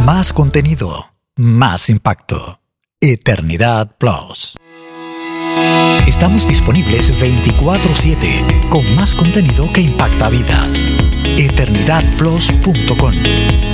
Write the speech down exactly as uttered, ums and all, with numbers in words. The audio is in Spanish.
Más contenido, más impacto. Eternidad Plus. Estamos disponibles veinticuatro siete con más contenido que impacta vidas. eternidad plus punto com